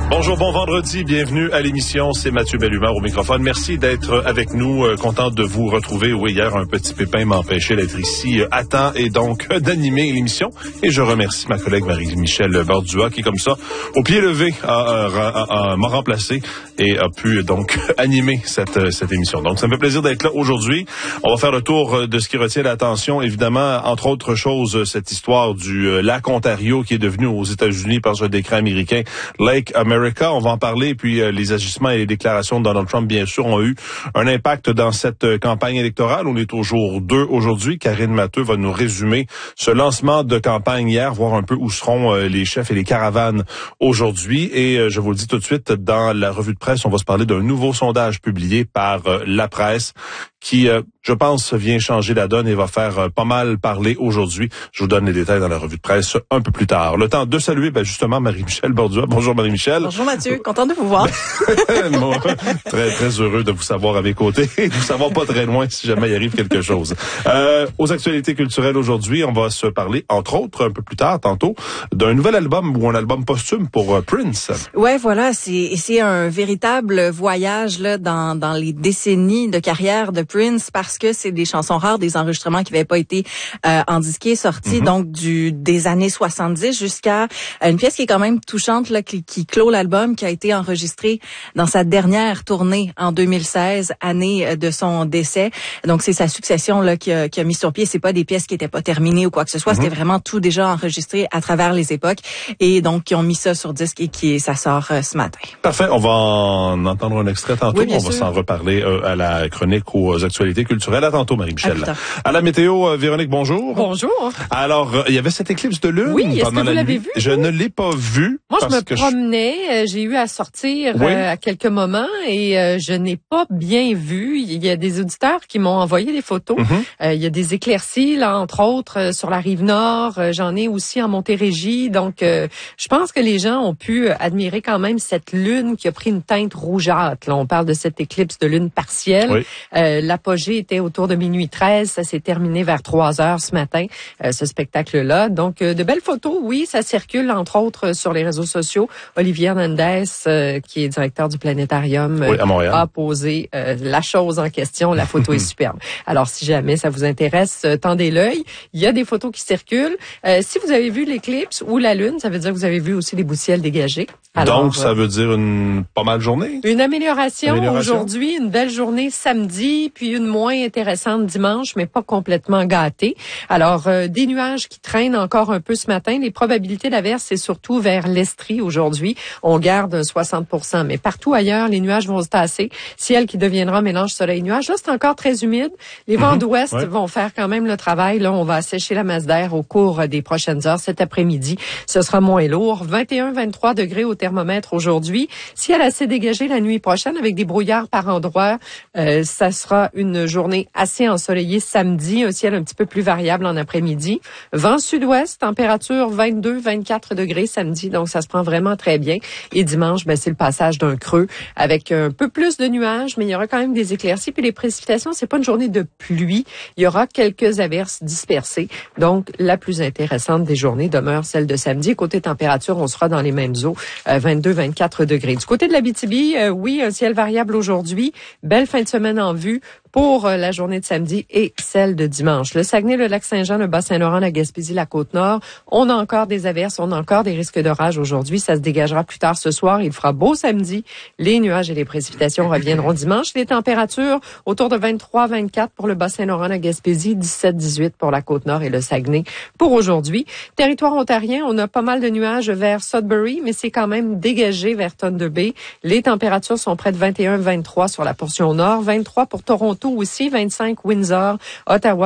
Bonjour, bon vendredi, bienvenue à l'émission, c'est Mathieu Bellumeur au microphone. Merci d'être avec nous, content de vous retrouver. Oui, hier, un petit pépin m'empêchait d'être ici à temps et donc d'animer l'émission. Et je remercie ma collègue Marie-Michel Bordua qui, comme ça, au pied levé, m'a remplacé et a pu donc animer cette émission. Donc, ça me fait plaisir d'être là aujourd'hui. On va faire le tour de ce qui retient l'attention, évidemment, entre autres choses, cette histoire du lac Ontario qui est devenu aux États-Unis par un décret américain, Lake America. On va en parler, puis les agissements et les déclarations de Donald Trump, bien sûr, ont eu un impact dans cette campagne électorale. On est au jour 2 aujourd'hui. Karine Matheux va nous résumer ce lancement de campagne hier, voir un peu où seront les chefs et les caravanes aujourd'hui. Et je vous le dis tout de suite, dans la revue de presse, on va se parler d'un nouveau sondage publié par La Presse qui, je pense, vient changer la donne et va faire pas mal parler aujourd'hui. Je vous donne les détails dans la revue de presse un peu plus tard. Le temps de saluer, justement, Marie-Michel Bordua. Bonjour, Marie-Michel. Bonjour, Mathieu. Content de vous voir. Moi, très, très heureux de vous savoir à mes côtés et de vous savoir pas très loin si jamais il arrive quelque chose. Aux actualités culturelles aujourd'hui, on va se parler, entre autres, un peu plus tard, tantôt, d'un nouvel album ou un album posthume pour Prince. Ouais, voilà. C'est un véritable voyage, là, dans les décennies de carrière de Prince, parce que c'est des chansons rares, des enregistrements qui n'avaient pas été endisqués, sortis donc des années 70 jusqu'à une pièce qui est quand même touchante, là, qui clôt l'album, qui a été enregistrée dans sa dernière tournée en 2016, année de son décès. Donc c'est sa succession là qui a mis sur pied. C'est pas des pièces qui étaient pas terminées ou quoi que ce soit. C'était vraiment tout déjà enregistré à travers les époques, et donc qui ont mis ça sur disque et ça sort ce matin. Parfait. On va en entendre un extrait tantôt. Oui, on va s'en reparler à la chronique aux actualités culturelles. À tantôt, Marie-Michel. À la météo, Véronique, bonjour. Bonjour. Alors, il y avait cette éclipse de lune. Oui, est-ce que vous l'avez vu? vu? Je ne l'ai pas vu. Moi, je me promenais, j'ai eu à sortir à quelques moments et je n'ai pas bien vu. Il y a des auditeurs qui m'ont envoyé des photos. Il y a des éclaircies, là, entre autres, sur la rive nord. J'en ai aussi en Montérégie. Donc, je pense que les gens ont pu admirer quand même cette lune qui a pris une teinte rougeâtre. Là, on parle de cette éclipse de lune partielle. Oui. L'apogée était autour de minuit 13. Ça s'est terminé vers 3 heures ce matin, ce spectacle-là. Donc, de belles photos, oui, ça circule, entre autres, sur les réseaux sociaux. Olivier Hernandez, qui est directeur du Planétarium, à Montréal, a posé la chose en question. La photo est superbe. Alors, si jamais ça vous intéresse, tendez l'œil. Il y a des photos qui circulent. Si vous avez vu l'éclipse ou la lune, ça veut dire que vous avez vu aussi les bouts de ciel dégagés. Alors, donc, ça veut dire une pas mal journée? Une amélioration aujourd'hui, une belle journée samedi, puis une moins intéressante dimanche, mais pas complètement gâtée. Alors, des nuages qui traînent encore un peu ce matin. Les probabilités d'averse, c'est surtout vers l'Estrie aujourd'hui. On garde 60%, mais partout ailleurs, les nuages vont se tasser. Ciel qui deviendra mélange soleil-nuage. Là, c'est encore très humide. Les vents d'ouest vont faire quand même le travail. Là, on va assécher la masse d'air au cours des prochaines heures. Cet après-midi, ce sera moins lourd. 21-23 degrés au thermomètre aujourd'hui. Ciel assez dégagé la nuit prochaine avec des brouillards par endroits. Ça sera une journée assez ensoleillée samedi. Un ciel un petit peu plus variable en après-midi. Vent sud-ouest, température 22-24 degrés samedi. Donc, ça se prend vraiment très bien. Et dimanche, c'est le passage d'un creux avec un peu plus de nuages, mais il y aura quand même des éclaircies. Puis les précipitations, c'est pas une journée de pluie. Il y aura quelques averses dispersées. Donc, la plus intéressante des journées demeure celle de samedi. Côté température, on sera dans les mêmes eaux, 22-24 degrés. Du côté de l'Abitibi, oui, un ciel variable aujourd'hui. Belle fin de semaine en vue pour la journée de samedi et celle de dimanche. Le Saguenay, le Lac-Saint-Jean, le Bas-Saint-Laurent, la Gaspésie, la Côte-Nord, on a encore des averses, on a encore des risques d'orage aujourd'hui. Ça se dégagera plus tard ce soir. Il fera beau samedi. Les nuages et les précipitations reviendront dimanche. Les températures autour de 23-24 pour le Bas-Saint-Laurent, la Gaspésie, 17-18 pour la Côte-Nord et le Saguenay pour aujourd'hui. Territoire ontarien, on a pas mal de nuages vers Sudbury, mais c'est quand même dégagé vers Thunder Bay. Les températures sont près de 21-23 sur la portion nord, 23 pour Toronto aussi, 25 Windsor, Ottawa.